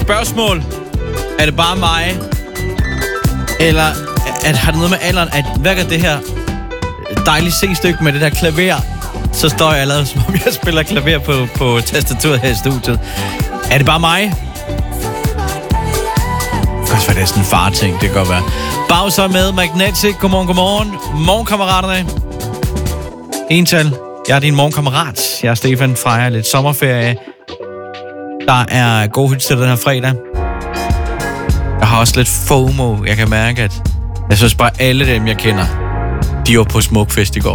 spørgsmål. Er det bare mig? Eller har det noget med alderen, at hver gang det her dejlige C-stykke med det der klaver, så står jeg allerede, som om jeg spiller klaver på tastaturet her i studiet. Er det bare mig? Først var det sådan en far-ting, det kan godt være. Bowser med Magnetic. Godmorgen. Morgenkammeraterne. Ental. Jeg er din morgenkammerat. Jeg er Stefan fra lidt sommerferie. Der er god hygge til den her fredag. Jeg har også lidt FOMO. Jeg kan mærke, at jeg synes bare alle dem, jeg kender, de var på Smukfest i går.